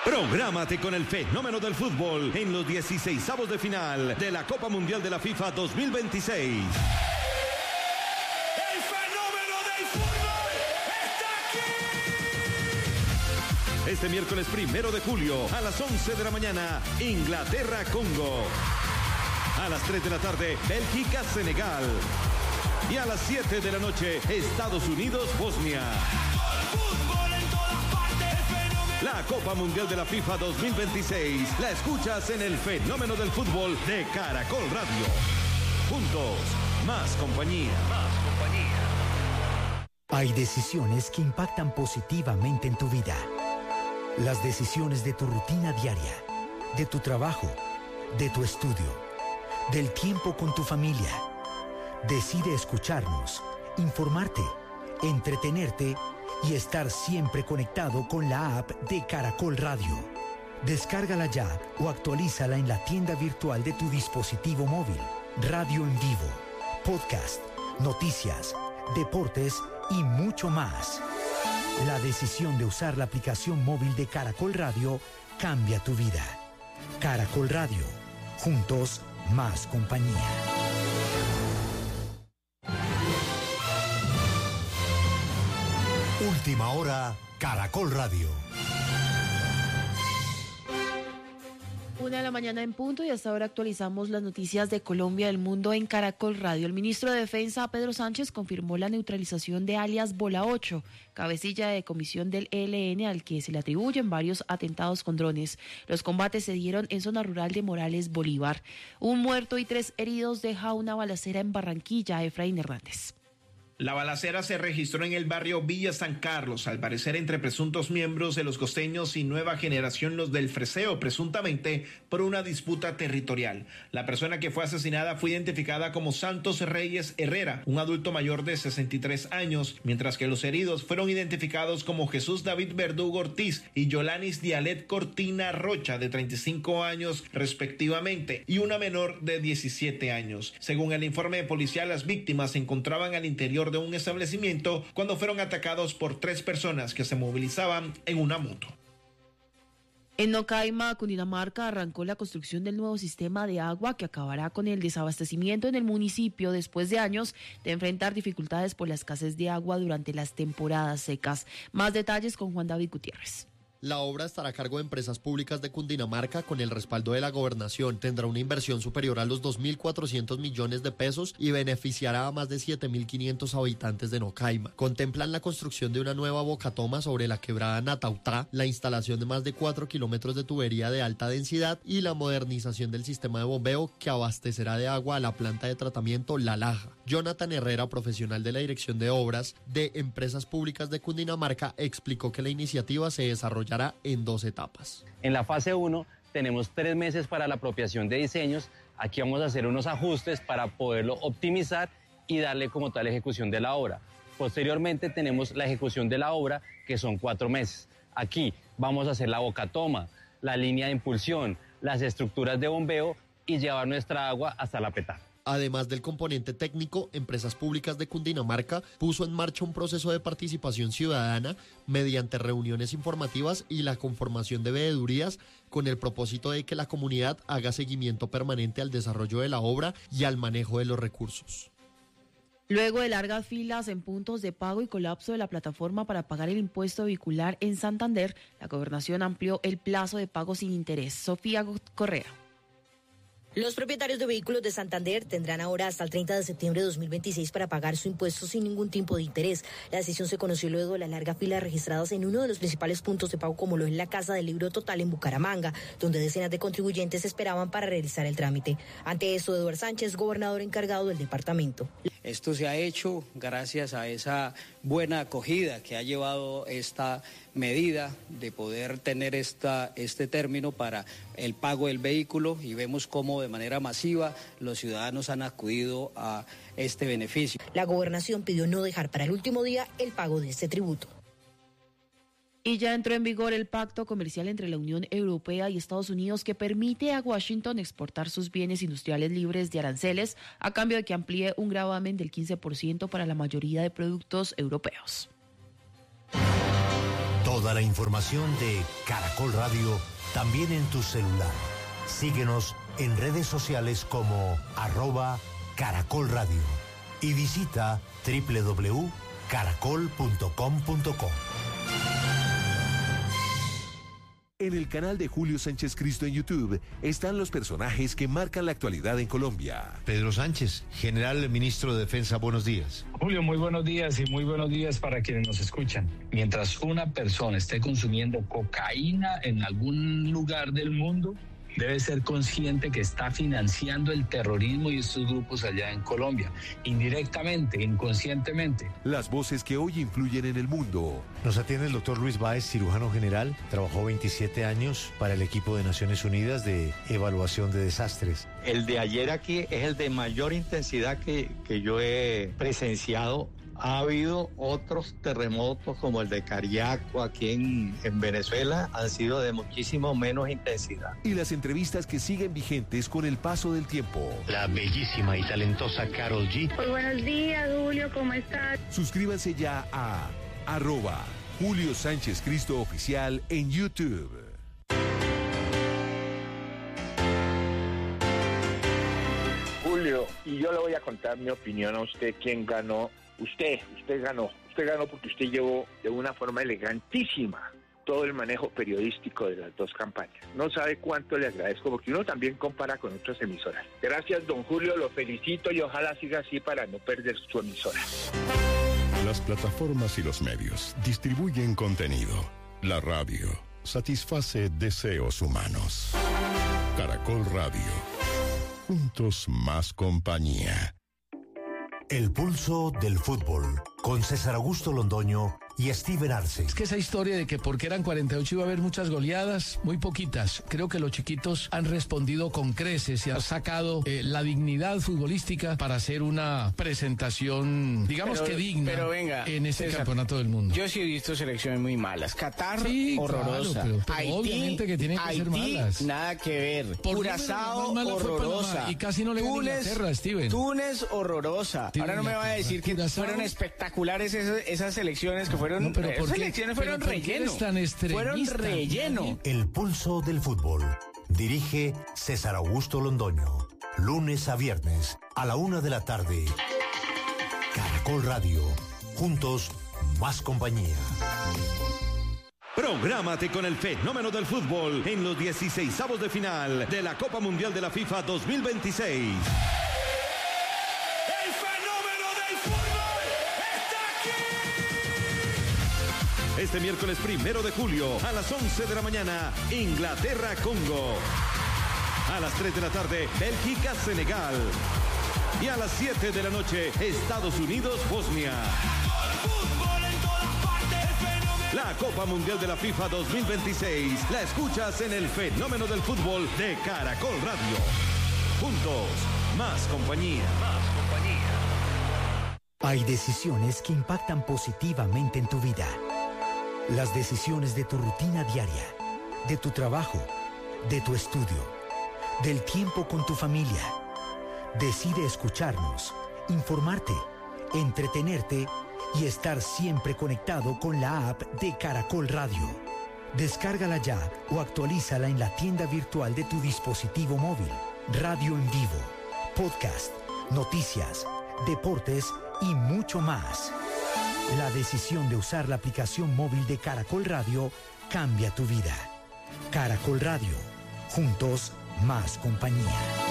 Prográmate con el fenómeno del fútbol en los 16avos de final de la Copa Mundial de la FIFA 2026. ¡El fenómeno del fútbol está aquí! Este miércoles 1 de julio a las 11 de la mañana, Inglaterra-Congo. A las 3 de la tarde, Bélgica-Senegal. Y a las 7 de la noche, Estados Unidos-Bosnia. La Copa Mundial de la FIFA 2026 la escuchas en el fenómeno del fútbol de Caracol Radio. Juntos, más compañía. Hay decisiones que impactan positivamente en tu vida. Las decisiones de tu rutina diaria, de tu trabajo, de tu estudio, del tiempo con tu familia. Decide escucharnos, informarte, entretenerte y estar siempre conectado con la app de Caracol Radio. Descárgala ya o actualízala en la tienda virtual de tu dispositivo móvil. Radio en vivo, podcast, noticias, deportes y mucho más. La decisión de usar la aplicación móvil de Caracol Radio cambia tu vida. Caracol Radio, juntos más compañía. Última hora, Caracol Radio. 1:00 a.m. en punto y hasta ahora actualizamos las noticias de Colombia y del mundo en Caracol Radio. El ministro de Defensa, Pedro Sánchez, confirmó la neutralización de alias Bola 8, cabecilla de comisión del ELN al que se le atribuyen varios atentados con drones. Los combates se dieron en zona rural de Morales, Bolívar. Un muerto y 3 heridos deja una balacera en Barranquilla. Efraín Hernández. La balacera se registró en el barrio Villa San Carlos, al parecer entre presuntos miembros de los costeños y Nueva Generación, los del Freseo, presuntamente por una disputa territorial. La persona que fue asesinada fue identificada como Santos Reyes Herrera, un adulto mayor de 63 años, mientras que los heridos fueron identificados como Jesús David Verdugo Ortiz y Yolanis Dialet Cortina Rocha, de 35 años respectivamente, y una menor de 17 años. Según el informe policial, las víctimas se encontraban al interior de un establecimiento cuando fueron atacados por 3 personas que se movilizaban en una moto. En Nocaima, Cundinamarca, arrancó la construcción del nuevo sistema de agua que acabará con el desabastecimiento en el municipio después de años de enfrentar dificultades por la escasez de agua durante las temporadas secas. Más detalles con Juan David Gutiérrez. La obra estará a cargo de Empresas Públicas de Cundinamarca con el respaldo de la gobernación. Tendrá una inversión superior a los 2.400 millones de pesos y beneficiará a más de 7.500 habitantes de Nocaima. Contemplan la construcción de una nueva bocatoma sobre la quebrada Natautá, la instalación de más de 4 kilómetros de tubería de alta densidad y la modernización del sistema de bombeo que abastecerá de agua a la planta de tratamiento La Laja. Jonathan Herrera, profesional de la Dirección de Obras de Empresas Públicas de Cundinamarca, explicó que la iniciativa se desarrollará en 2 etapas. En la fase 1 tenemos 3 meses para la apropiación de diseños. Aquí vamos a hacer unos ajustes para poderlo optimizar y darle como tal ejecución de la obra. Posteriormente tenemos la ejecución de la obra, que son 4 meses. Aquí vamos a hacer la bocatoma, la línea de impulsión, las estructuras de bombeo y llevar nuestra agua hasta la petada. Además del componente técnico, Empresas Públicas de Cundinamarca puso en marcha un proceso de participación ciudadana mediante reuniones informativas y la conformación de veedurías con el propósito de que la comunidad haga seguimiento permanente al desarrollo de la obra y al manejo de los recursos. Luego de largas filas en puntos de pago y colapso de la plataforma para pagar el impuesto vehicular en Santander, la gobernación amplió el plazo de pago sin interés. Sofía Correa. Los propietarios de vehículos de Santander tendrán ahora hasta el 30 de septiembre de 2026 para pagar su impuesto sin ningún tipo de interés. La decisión se conoció luego de la larga fila registradas en uno de los principales puntos de pago, como lo es la Casa del Libro Total en Bucaramanga, donde decenas de contribuyentes esperaban para realizar el trámite. Ante esto, Eduardo Sánchez, gobernador encargado del departamento. Esto se ha hecho gracias a esa buena acogida que ha llevado esta medida de poder tener este término para el pago del vehículo, y vemos cómo de manera masiva los ciudadanos han acudido a este beneficio. La gobernación pidió no dejar para el último día el pago de este tributo. Y ya entró en vigor el pacto comercial entre la Unión Europea y Estados Unidos que permite a Washington exportar sus bienes industriales libres de aranceles a cambio de que amplíe un gravamen del 15% para la mayoría de productos europeos. Todo Toda la información de Caracol Radio también en tu celular. Síguenos en redes sociales como @Caracol Radio y visita www.caracol.com.co. En el canal de Julio Sánchez Cristo en YouTube están los personajes que marcan la actualidad en Colombia. Pedro Sánchez, general ministro de Defensa, buenos días. Julio, muy buenos días y muy buenos días para quienes nos escuchan. Mientras una persona esté consumiendo cocaína en algún lugar del mundo, debe ser consciente que está financiando el terrorismo y estos grupos allá en Colombia, indirectamente, inconscientemente. Las voces que hoy influyen en el mundo. Nos atiende el doctor Luis Báez, cirujano general. Trabajó 27 años para el equipo de Naciones Unidas de evaluación de desastres. El de ayer aquí es el de mayor intensidad que yo he presenciado. Ha habido otros terremotos como el de Cariaco aquí en Venezuela, han sido de muchísimo menos intensidad. Y las entrevistas que siguen vigentes con el paso del tiempo. La bellísima y talentosa Karol G. Muy buenos días, Julio, ¿cómo estás? Suscríbanse ya a @Julio Sánchez Cristo Oficial en YouTube. Julio, y yo le voy a contar mi opinión a usted, quién ganó. Usted ganó porque usted llevó de una forma elegantísima todo el manejo periodístico de las dos campañas. No sabe cuánto le agradezco, porque uno también compara con otras emisoras. Gracias, don Julio, lo felicito y ojalá siga así para no perder su emisora. Las plataformas y los medios distribuyen contenido. La radio satisface deseos humanos. Caracol Radio. Juntos más compañía. El pulso del fútbol, con César Augusto Londoño y Steven Arce. Es que esa historia de que porque eran 48 iba a haber muchas goleadas, muy poquitas. Creo que los chiquitos han respondido con creces y han sacado la dignidad futbolística para hacer una presentación, digamos que digna, venga, en ese César, campeonato del mundo. Yo sí he visto selecciones muy malas. Qatar, sí, horrorosa. Claro, pero Haití, obviamente que tienen que ser malas. Nada que ver. Curazao, horrorosa. Y casi no le gana Inglaterra, Steven. Túnez, horrorosa. Ahora no me va a decir que fueron espectaculares esas selecciones que fueron. No, pero esas elecciones fueron relleno. Fueron relleno. El pulso del fútbol. Dirige César Augusto Londoño. Lunes a viernes a la 1 de la tarde. Caracol Radio. Juntos, más compañía. Prográmate con el fenómeno del fútbol en los 16avos de final de la Copa Mundial de la FIFA 2026. Este miércoles 1 de julio a las 11 de la mañana, Inglaterra-Congo. A las 3 de la tarde, Bélgica-Senegal. Y a las 7 de la noche, Estados Unidos-Bosnia. La Copa Mundial de la FIFA 2026 la escuchas en el fenómeno del fútbol de Caracol Radio. Juntos, más compañía. Hay decisiones que impactan positivamente en tu vida. Las decisiones de tu rutina diaria, de tu trabajo, de tu estudio, del tiempo con tu familia. Decide escucharnos, informarte, entretenerte y estar siempre conectado con la app de Caracol Radio. Descárgala ya o actualízala en la tienda virtual de tu dispositivo móvil. Radio en vivo, podcast, noticias, deportes y mucho más. La decisión de usar la aplicación móvil de Caracol Radio cambia tu vida. Caracol Radio. Juntos, más compañía.